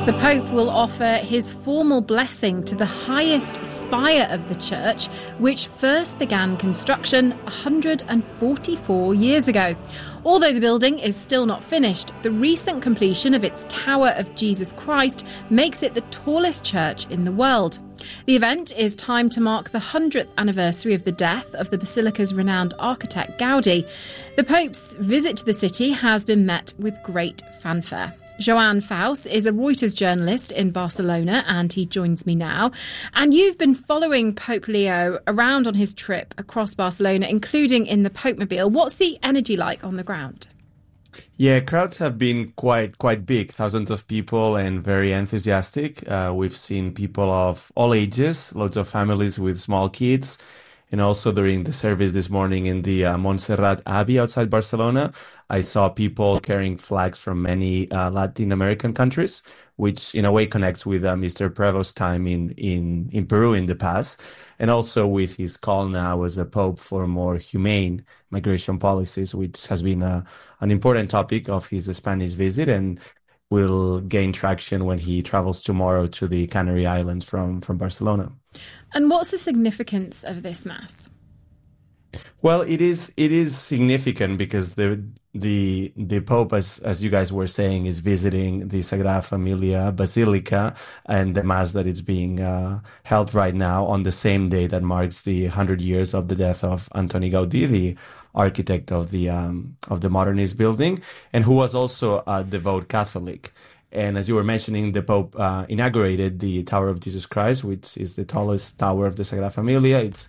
The Pope will offer his formal blessing to the highest spire of the church, which first began construction 144 years ago. Although the building is still not finished, the recent completion of its Tower of Jesus Christ makes it the tallest church in the world. The event is timed to mark the 100th anniversary of the death of the Basilica's renowned architect Gaudi. The Pope's visit to the city has been met with great fanfare. Joan Faus is a Reuters journalist in Barcelona, and he joins me now. And you've been following Pope Leo around on his trip across Barcelona, including in the Popemobile. What's the energy like on the ground? Yeah, crowds have been quite big, thousands of people, and very enthusiastic. We've seen people of all ages, lots of families with small kids. And also during the service this morning in the Montserrat Abbey outside Barcelona, I saw people carrying flags from many Latin American countries, which in a way connects with Mr. Prevost's time in Peru in the past, and also with his call now as a pope for more humane migration policies, which has been an important topic of his Spanish visit and will gain traction when he travels tomorrow to the Canary Islands from Barcelona. And what's the significance of this Mass? Well, it is significant because the Pope, as you guys were saying, is visiting the Sagrada Familia Basilica, and the Mass that is being held right now on the same day that marks the 100 years of the death of Antoni Gaudí, the architect of the modernist building, and who was also a devout Catholic. And as you were mentioning, the Pope inaugurated the Tower of Jesus Christ, which is the tallest tower of the Sagrada Familia. It's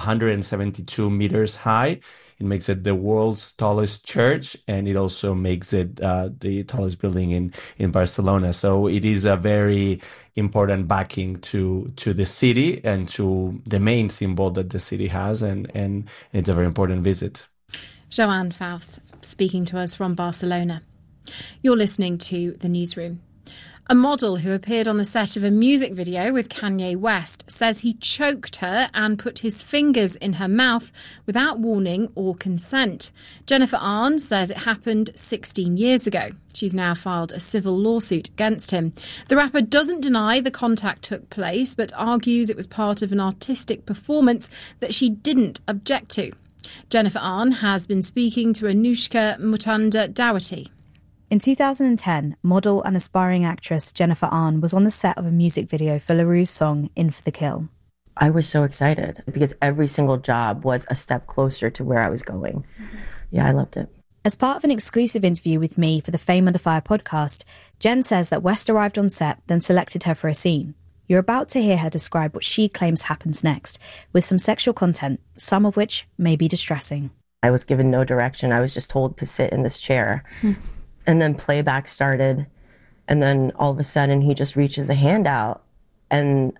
172 meters high. It makes it the world's tallest church, and it also makes it the tallest building in Barcelona. So it is a very important backing to the city and to the main symbol that the city has, and it's a very important visit. Joan Faus speaking to us from Barcelona. You're listening to The Newsroom. A model who appeared on the set of a music video with Kanye West says he choked her and put his fingers in her mouth without warning or consent. Jennifer Arne says it happened 16 years ago. She's now filed a civil lawsuit against him. The rapper doesn't deny the contact took place, but argues it was part of an artistic performance that she didn't object to. Jennifer Arne has been speaking to Anushka Mutanda-Dawati. In 2010, model and aspiring actress Jennifer Arne was on the set of a music video for LaRue's song In for the Kill. I was so excited because every single job was a step closer to where I was going. Yeah, I loved it. As part of an exclusive interview with me for the Fame Under Fire podcast, Jen says that West arrived on set, then selected her for a scene. You're about to hear her describe what she claims happens next, with some sexual content, some of which may be distressing. I was given no direction. I was just told to sit in this chair. And then playback started, and then all of a sudden he just reaches a hand out and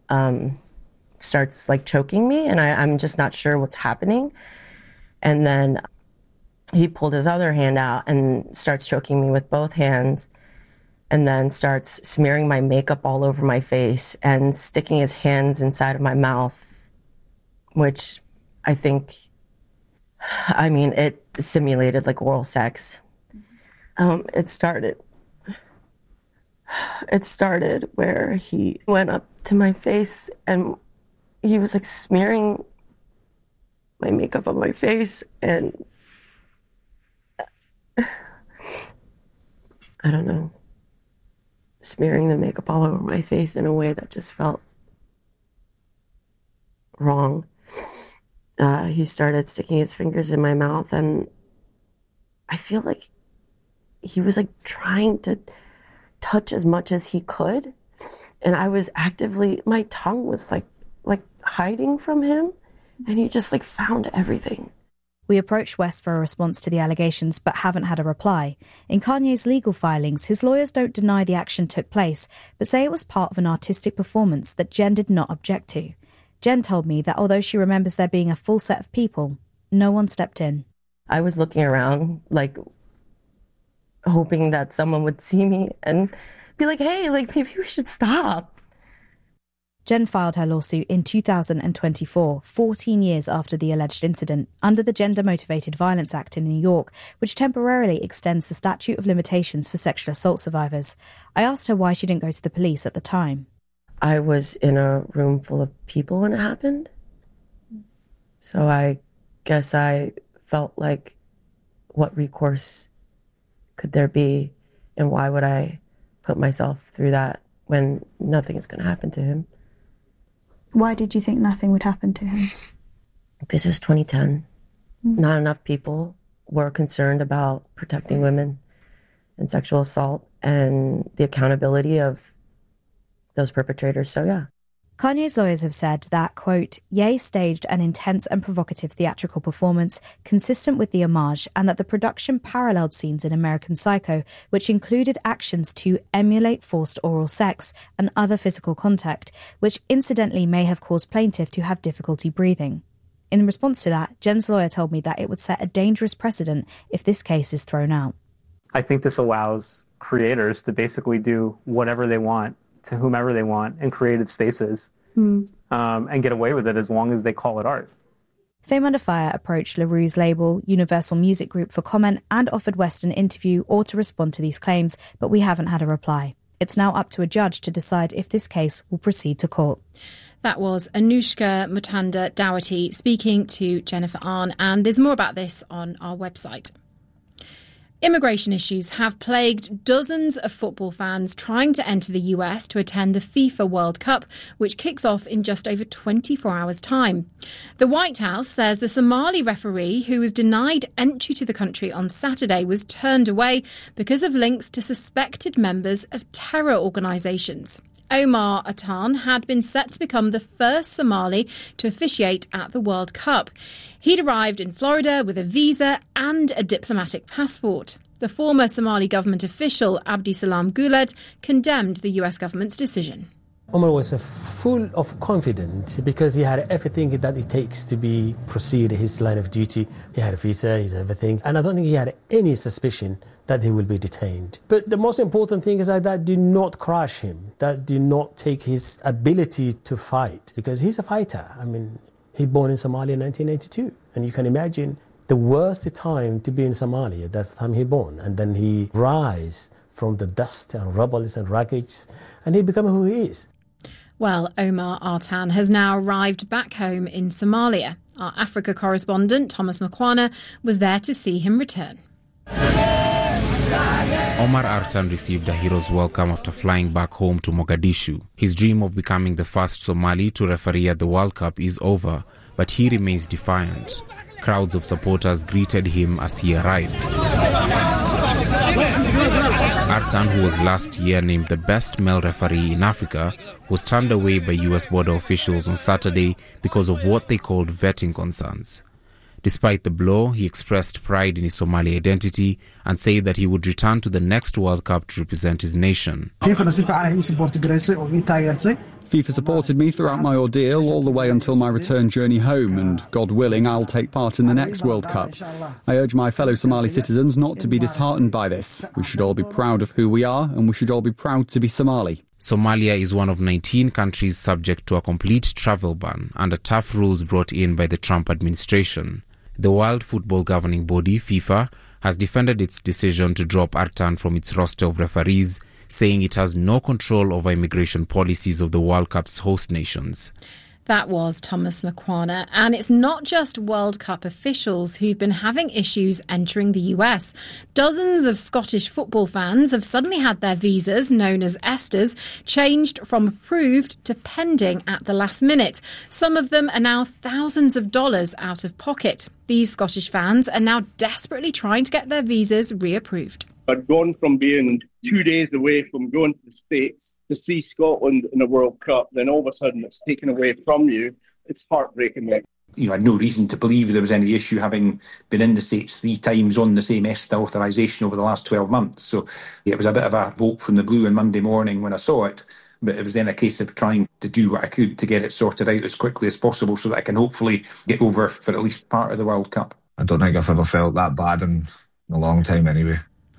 starts like choking me, and I'm just not sure what's happening. And then he pulled his other hand out and starts choking me with both hands, and then starts smearing my makeup all over my face and sticking his hands inside of my mouth, which I think, I mean, it simulated like oral sex. It started where he went up to my face and he was like smearing my makeup on my face, and I don't know, smearing the makeup all over my face in a way that just felt wrong. He started sticking his fingers in my mouth, and I feel like he was like trying to touch as much as he could, and I was actively, my tongue was like hiding from him, and he just like found everything. We approached West for a response to the allegations, but haven't had a reply. In Kanye's legal filings, his lawyers don't deny the action took place, but say it was part of an artistic performance that Jen did not object to. Jen told me that although she remembers there being a full set of people, no one stepped in. I was looking around, like, hoping that someone would see me and be like, hey, like, maybe we should stop. Jen filed her lawsuit in 2024, 14 years after the alleged incident, under the Gender Motivated Violence Act in New York, which temporarily extends the statute of limitations for sexual assault survivors. I asked her why she didn't go to the police at the time. I was in a room full of people when it happened. So I guess I felt like, what recourse could there be, and why would I put myself through that when nothing is going to happen to him? Why did you think nothing would happen to him? Because it was 2010. Not enough people were concerned about protecting women and sexual assault and the accountability of those perpetrators. So, yeah. Kanye's lawyers have said that, quote, Ye staged an intense and provocative theatrical performance consistent with the homage, and that the production paralleled scenes in American Psycho, which included actions to emulate forced oral sex and other physical contact, which incidentally may have caused plaintiff to have difficulty breathing. In response to that, Jen's lawyer told me that it would set a dangerous precedent if this case is thrown out. I think this allows creators to basically do whatever they want to whomever they want in creative spaces and get away with it as long as they call it art. Fame Under Fire approached LaRue's label, Universal Music Group, for comment and offered West an interview or to respond to these claims, but we haven't had a reply. It's now up to a judge to decide if this case will proceed to court. That was Anushka Mutanda-Daugherty speaking to Jennifer Ahn, and there's more about this on our website. Immigration issues have plagued dozens of football fans trying to enter the US to attend the FIFA World Cup, which kicks off in just over 24 hours' time. The White House says the Somali referee who was denied entry to the country on Saturday was turned away because of links to suspected members of terror organisations. Omar Atan had been set to become the first Somali to officiate at the World Cup. He'd arrived in Florida with a visa and a diplomatic passport. The former Somali government official, Abdisalam Guled, condemned the US government's decision. Omar was full of confidence because he had everything that it takes to proceed his line of duty. He had a visa, he had everything, and I don't think he had any suspicion that he will be detained. But the most important thing is that do not crush him, that do not take his ability to fight, because he's a fighter. I mean, he born in Somalia in 1982, and you can imagine the worst time to be in Somalia, that's the time he born, and then he rise from the dust and rubble and wreckage, and he become who he is. Well, Omar Atan has now arrived back home in Somalia. Our Africa correspondent, Thomas Makwana, was there to see him return. Omar Artan received a hero's welcome after flying back home to Mogadishu. His dream of becoming the first Somali to referee at the World Cup is over, but he remains defiant. Crowds of supporters greeted him as he arrived. Artan, who was last year named the best male referee in Africa, was turned away by US border officials on Saturday because of what they called vetting concerns. Despite the blow, he expressed pride in his Somali identity and said that he would return to the next World Cup to represent his nation. FIFA supported me throughout my ordeal all the way until my return journey home, and God willing, I'll take part in the next World Cup. I urge my fellow Somali citizens not to be disheartened by this. We should all be proud of who we are, and we should all be proud to be Somali. Somalia is one of 19 countries subject to a complete travel ban under tough rules brought in by the Trump administration. The World Football Governing Body, FIFA, has defended its decision to drop Artan from its roster of referees, saying it has no control over immigration policies of the World Cup's host nations. That was Thomas Makwana. And it's not just World Cup officials who've been having issues entering the US. Dozens of Scottish football fans have suddenly had their visas, known as ESTAs, changed from approved to pending at the last minute. Some of them are now thousands of dollars out of pocket. These Scottish fans are now desperately trying to get their visas reapproved. I'd gone from being 2 days away from going to the States to see Scotland in the World Cup, then all of a sudden it's taken away from you. It's heartbreaking, mate. I had no reason to believe there was any issue having been in the States 3 times on the same ESTA authorisation over the last 12 months. So it was a bit of a bolt from the blue on Monday morning when I saw it. But it was then a case of trying to do what I could to get it sorted out as quickly as possible so that I can hopefully get over for at least part of the World Cup. I don't think I've ever felt that bad in a long time anyway.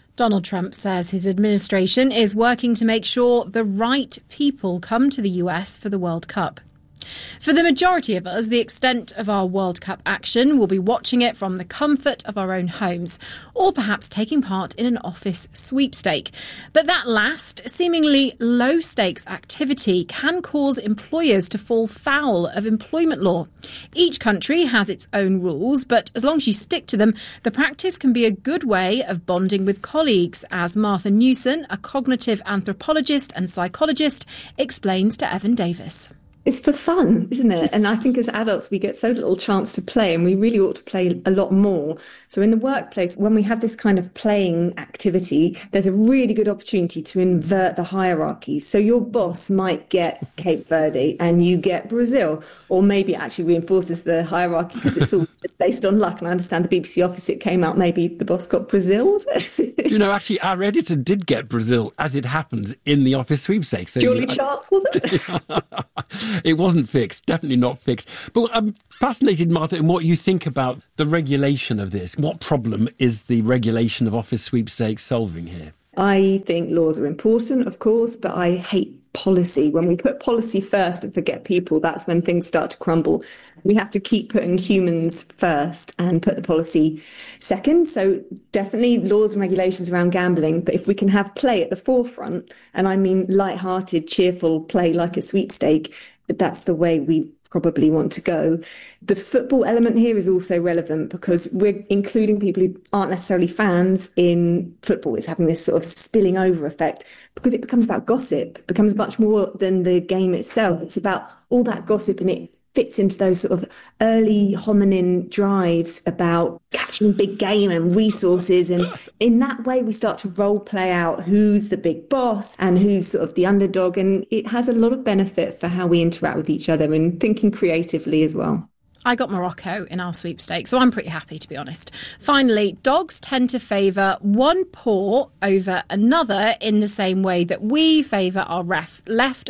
Donald Trump says his administration is working to make sure the right people come to the US for the World Cup. For the majority of us, the extent of our World Cup action will be watching it from the comfort of our own homes, or perhaps taking part in an office sweepstake. But that last, seemingly low-stakes activity can cause employers to fall foul of employment law. Each country has its own rules, but as long as you stick to them, the practice can be a good way of bonding with colleagues, as Martha Newson, a cognitive anthropologist and psychologist, explains to Evan Davis. It's for fun, isn't it? And I think as adults, we get so little chance to play, and we really ought to play a lot more. So in the workplace, when we have this kind of playing activity, there's a really good opportunity to invert the hierarchies. So your boss might get Cape Verde and you get Brazil, or maybe it actually reinforces the hierarchy because it's all just based on luck. And I understand the BBC office, it came out, maybe the boss got Brazil, was it? You know, actually, our editor did get Brazil, as it happens, in the office sweepstakes. So Julie Charles, was it? It wasn't fixed, definitely not fixed. But I'm fascinated, Martha, in what you think about the regulation of this. What problem is the regulation of office sweepstakes solving here? I think laws are important, of course, but I hate policy. When we put policy first and forget people, that's when things start to crumble. We have to keep putting humans first and put the policy second. So definitely laws and regulations around gambling. But if we can have play at the forefront, and I mean light-hearted, cheerful play like a sweepstake, that's the way we probably want to go. The football element here is also relevant because we're including people who aren't necessarily fans in football. It's having this sort of spilling over effect because it becomes about gossip. It becomes much more than the game itself. It's about all that gossip, and it fits into those sort of early hominin drives about catching big game and resources. And in that way, we start to role play out who's the big boss and who's sort of the underdog. And it has a lot of benefit for how we interact with each other and thinking creatively as well. I got Morocco in our sweepstakes, so I'm pretty happy, to be honest. Finally, dogs tend to favour one paw over another in the same way that we favour our left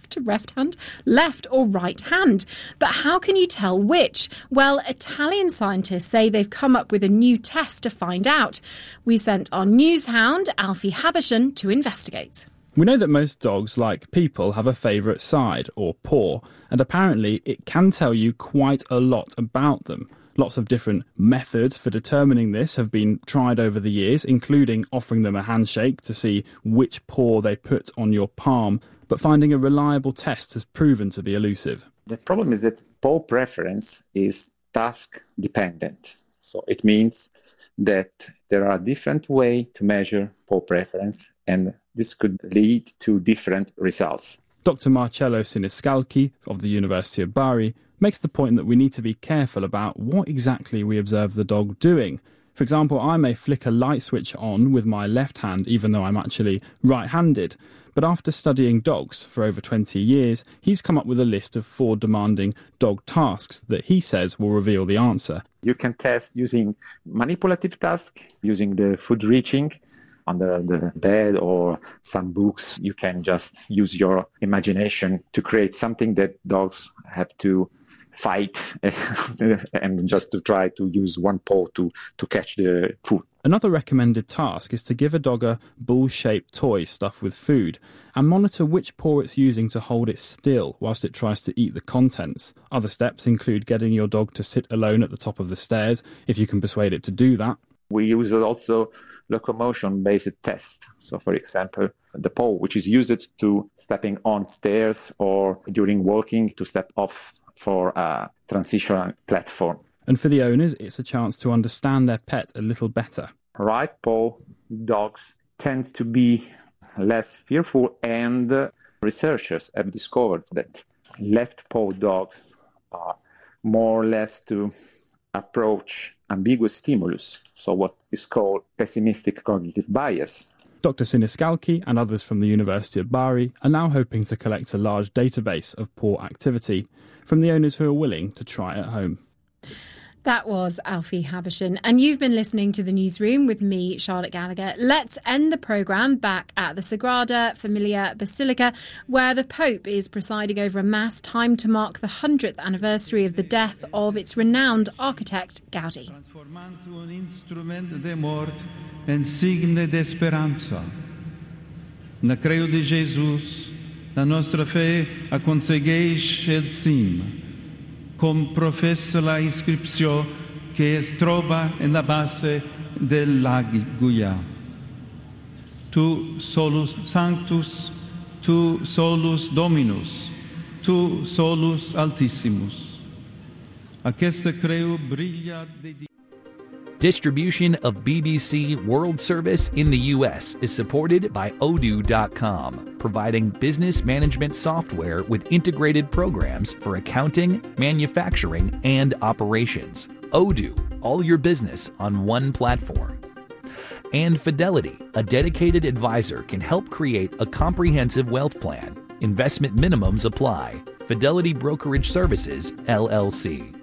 or right hand. But how can you tell which? Well, Italian scientists say they've come up with a new test to find out. We sent our news hound, Alfie Habershon, to investigate. We know that most dogs, like people, have a favourite side, or paw, and apparently it can tell you quite a lot about them. Lots of different methods for determining this have been tried over the years, including offering them a handshake to see which paw they put on your palm, but finding a reliable test has proven to be elusive. The problem is that paw preference is task-dependent. So it means that there are different ways to measure paw preference, and this could lead to different results. Dr. Marcello Siniscalchi of the University of Bari makes the point that we need to be careful about what exactly we observe the dog doing. For example, I may flick a light switch on with my left hand even though I'm actually right-handed. But after studying dogs for over 20 years, he's come up with a list of 4 demanding dog tasks that he says will reveal the answer. You can test using manipulative tasks, using the food reaching under the bed or some books. You can just use your imagination to create something that dogs have to fight and just to try to use one paw to catch the food. Another recommended task is to give a dog a ball-shaped toy stuffed with food and monitor which paw it's using to hold it still whilst it tries to eat the contents. Other steps include getting your dog to sit alone at the top of the stairs, if you can persuade it to do that. We use also locomotion-based tests. So, for example, the paw, which is used to stepping on stairs or during walking to step off for a transitional platform. And for the owners, it's a chance to understand their pet a little better. Right paw dogs tend to be less fearful, and researchers have discovered that left paw dogs are more or less to approach ambiguous stimulus, so what is called pessimistic cognitive bias. Dr. Siniscalchi and others from the University of Bari are now hoping to collect a large database of paw activity from the owners who are willing to try at home. That was Alfie Habershon, and you've been listening to The Newsroom with me, Charlotte Gallagher. Let's end the programme back at the Sagrada Familia Basilica, where the Pope is presiding over a mass timed to mark the 100th anniversary of the death of its renowned architect, Gaudi. insigne de esperança. Na creio de Jesus, na nostra fé, aconsegueis ed sim, como professa la inscriptio que es trova en la base del Guia. Tu solus sanctus, tu solus Dominus, tu solus Altissimus. Aquesta creu brilla de Distribution of BBC World Service in the U.S. is supported by Odoo.com, providing business management software with integrated programs for accounting, manufacturing, and operations. Odoo, all your business on one platform. And Fidelity, a dedicated advisor, can help create a comprehensive wealth plan. Investment minimums apply. Fidelity Brokerage Services, LLC.